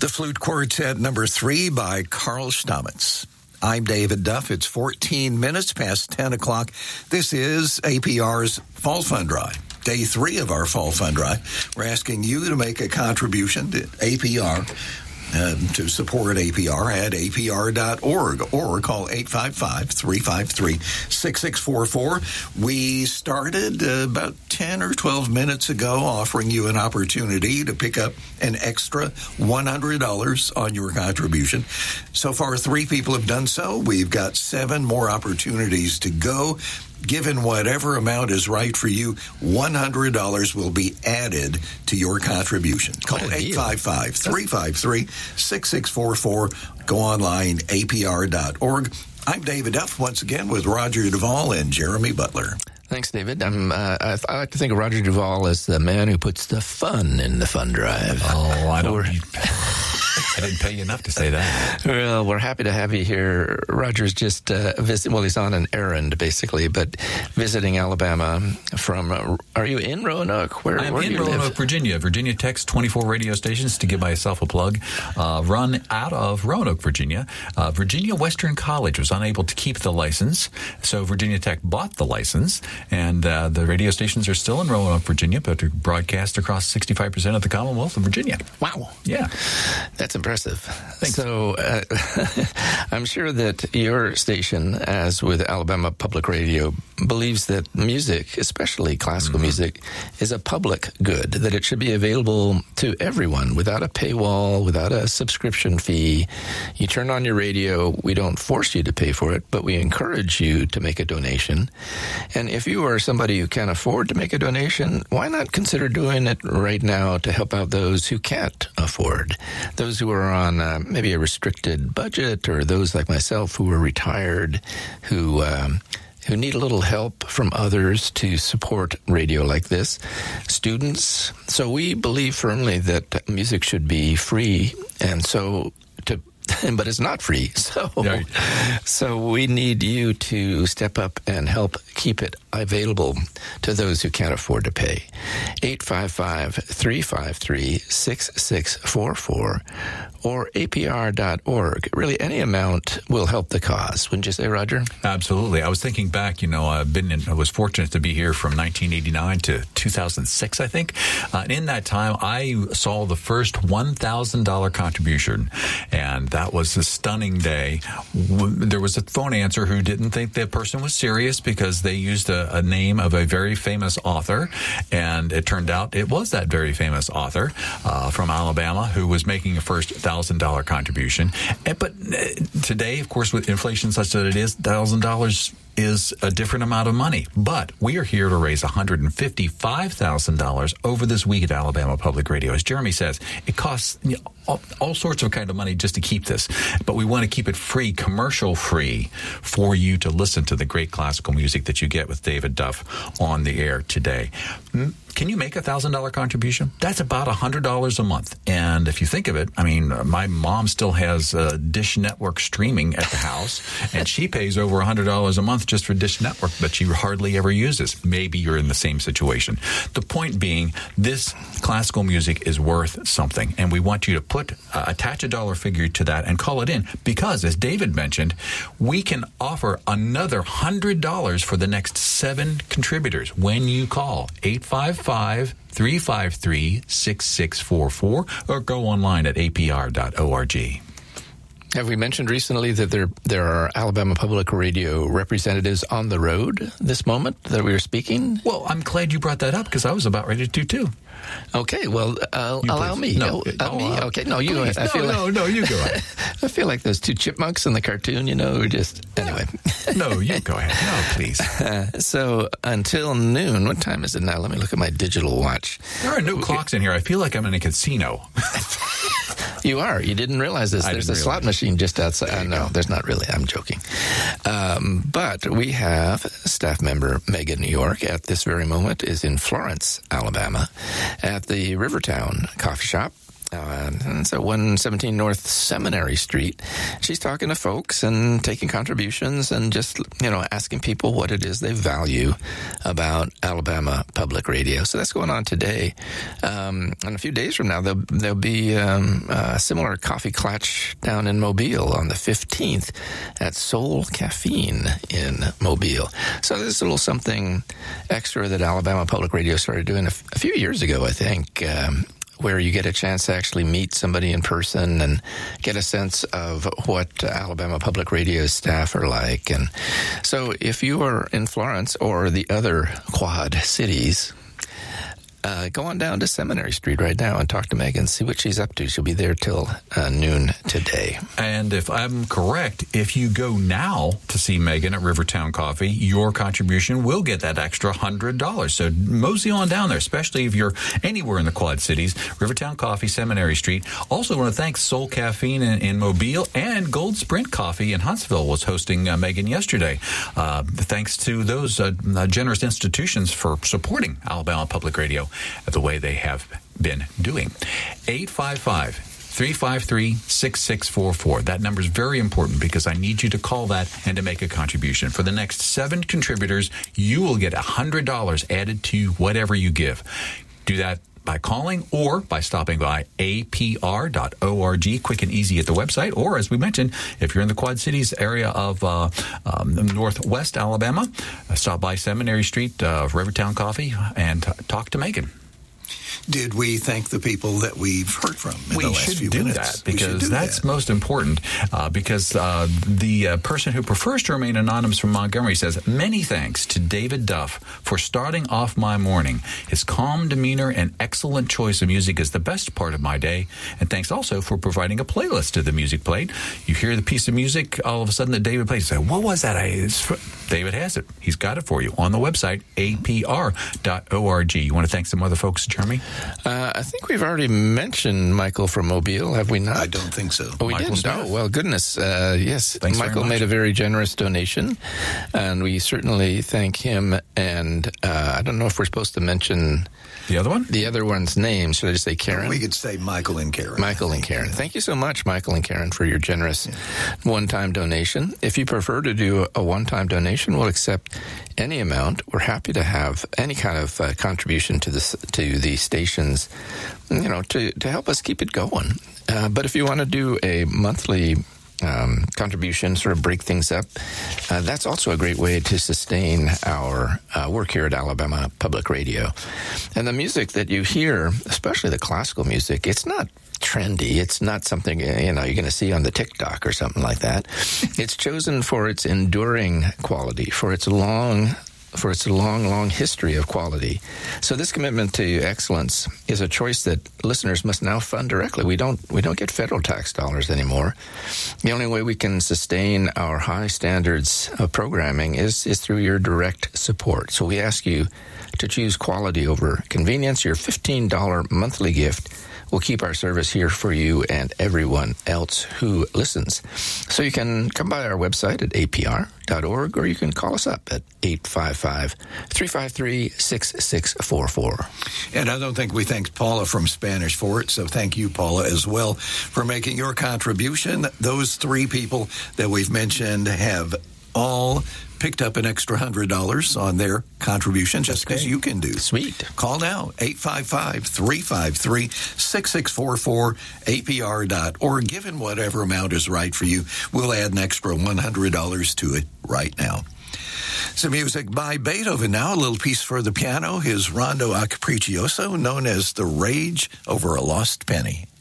The Flute Quartet number 3 by Carl Stamitz. I'm David Duff. It's 14 minutes past 10 o'clock. This is APR's Fall Fund Drive, day 3 of our Fall Fund Drive. We're asking you to make a contribution to APR, to support APR at apr.org or call 855-353-6644. We started about 10 or 12 minutes ago offering you an opportunity to pick up an extra $100 on your contribution. So far, 3 people have done so. We've got 7 more opportunities to go. Given whatever amount is right for you, $100 will be added to your contribution. Call 855-353-6644. Go online, apr.org. I'm David Duff, once again with Roger Duvall and Jeremy Butler. Thanks, David. I like to think of Roger Duvall as the man who puts the fun in the fund drive. Oh, I didn't pay you enough to say that. Well, we're happy to have you here. Roger's just he's on an errand, basically, but visiting Alabama from, are you in Roanoke? I'm in Roanoke, Virginia. Virginia Tech's 24 radio stations, to give myself a plug, run out of Roanoke, Virginia. Virginia Western College was unable to keep the license, so Virginia Tech bought the license, and the radio stations are still in Roanoke, Virginia, but to broadcast across 65% of the Commonwealth of Virginia. Wow. Yeah. That's impressive. Thanks. So I'm sure that your station, as with Alabama Public Radio, believes that music, especially classical music, is a public good, that it should be available to everyone without a paywall, without a subscription fee. You turn on your radio. We don't force you to pay for it, but we encourage you to make a donation. And if you are somebody who can't afford to make a donation, why not consider doing it right now to help out those who can't afford? Those who are on maybe a restricted budget, or those like myself who are retired, who need a little help from others to support radio like this, students. So we believe firmly that music should be free, and but it's not free. So we need you to step up and help keep it available to those who can't afford to pay. 855-353-6644 or apr.org. Really, any amount will help the cause. Wouldn't you say, Roger? Absolutely. I was thinking back, I was fortunate to be here from 1989 to 2006, I think. And in that time, I saw the first $1,000 contribution, and that was a stunning day. There was a phone answer who didn't think the person was serious because they used a name of a very famous author, and it turned out it was that very famous author from Alabama who was making a first $1,000 contribution. But today, of course, with inflation such that it is, $1,000 is a different amount of money. But we are here to raise $155,000 over this week at Alabama Public Radio. As Jeremy says, it costs all sorts of kind of money just to keep this. But we want to keep it free, commercial free, for you to listen to the great classical music that you get with David Duff on the air today. Can you make a $1,000 contribution? That's about $100 a month. And if you think of it, my mom still has Dish Network streaming at the house, and she pays over $100 a month just for Dish Network, but she hardly ever uses. Maybe you're in the same situation. The point being, this classical music is worth something, and we want you to attach a dollar figure to that and call it in, because, as David mentioned, we can offer another $100 for the next 7 contributors when you call 855-353-6644 or go online at apr.org. Have we mentioned recently that there are Alabama Public Radio representatives on the road this moment that we are speaking? Well, I'm glad you brought that up, because I was about ready to do too. Okay, well, allow me. No, me? Okay, no, you. Please, no, you go ahead. I feel like those 2 chipmunks in the cartoon, who just anyway. No, you go ahead. No, please. So until noon, what time is it now? Let me look at my digital watch. There are no clocks in here. I feel like I'm in a casino. You are. You didn't realize this. There's a slot machine just outside. No, there's not really. I'm joking. But we have staff member Megan New York at this very moment is in Florence, Alabama, at the Rivertown Coffee Shop. It's at 117 North Seminary Street. She's talking to folks and taking contributions and just, asking people what it is they value about Alabama Public Radio. So that's going on today. And a few days from now, there'll be a similar coffee clutch down in Mobile on the 15th at Soul Caffeine in Mobile. So this is a little something extra that Alabama Public Radio started doing a few years ago, I think, where you get a chance to actually meet somebody in person and get a sense of what Alabama Public Radio staff are like. And so if you are in Florence or the other Quad cities, go on down to Seminary Street right now and talk to Megan, see what she's up to. She'll be there till noon today. And if I'm correct, if you go now to see Megan at Rivertown Coffee, your contribution will get that extra $100. So mosey on down there, especially if you're anywhere in the Quad Cities. Rivertown Coffee, Seminary Street. Also want to thank Soul Caffeine in Mobile, and Gold Sprint Coffee in Huntsville was hosting Megan yesterday. Thanks to those generous institutions for supporting Alabama Public Radio the way they have been doing. 855-353-6644. That number is very important because I need you to call that and to make a contribution. For the next 7 contributors, you will get $100 added to whatever you give. Do that by calling or by stopping by apr.org, quick and easy at the website. Or, as we mentioned, if you're in the Quad Cities area of Northwest Alabama, stop by Seminary Street, Rivertown Coffee, and talk to Megan. Did we thank the people that we've heard from in the last few minutes? That because that's most important. Because the person who prefers to remain anonymous from Montgomery says, many thanks to David Duff for starting off my morning. His calm demeanor and excellent choice of music is the best part of my day. And thanks also for providing a playlist to the music played. You hear the piece of music, all of a sudden that David plays, you say, what was that? David has it. He's got it for you on the website, apr.org. You want to thank some other folks, Jeremy? I think we've already mentioned Michael from Mobile, have we not? I don't think so. Oh, we didn't? Oh, well, goodness. Yes, thanks Michael made a very generous donation, and we certainly thank him. And I don't know if we're supposed to mention the other one? The other one's name. Should I just say Karen? We could say Michael and Karen. Michael and Karen. Thank you so much, Michael and Karen, for your generous one-time donation. If you prefer to do a one-time donation, we'll accept any amount. We're happy to have any kind of contribution to the stations, to help us keep it going. But if you want to do a monthly contribution, sort of break things up, that's also a great way to sustain our work here at Alabama Public Radio. And the music that you hear, especially the classical music, it's not trendy. It's not something, you're going to see on the TikTok or something like that. It's chosen for its enduring quality, for its long history of quality. So this commitment to excellence is a choice that listeners must now fund directly. We don't get federal tax dollars anymore. The only way we can sustain our high standards of programming is through your direct support. So we ask you to choose quality over convenience. Your $15 monthly gift will keep our service here for you and everyone else who listens. So you can come by our website at apr.org, or you can call us up at 855-353-6644. And I don't think we thanked Paula from Spanish Fort, so thank you, Paula, as well, for making your contribution. Those 3 people that we've mentioned have all picked up an extra $100 on their contribution, just as you can do. Sweet. Call now, 855-353-6644, apr.org. Given whatever amount is right for you, we'll add an extra $100 to it right now. Some music by Beethoven now, a little piece for the piano, his Rondo a Capriccioso, known as The Rage Over a Lost Penny.